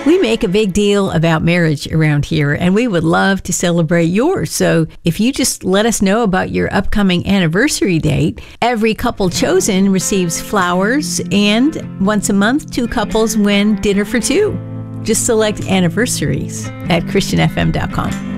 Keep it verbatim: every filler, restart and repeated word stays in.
We make a big deal about marriage around here, and we would love to celebrate yours. So if you just let us know about your upcoming anniversary date, every couple chosen receives flowers, and once a month, two couples win dinner for two. Just select anniversaries at Christian F M dot com.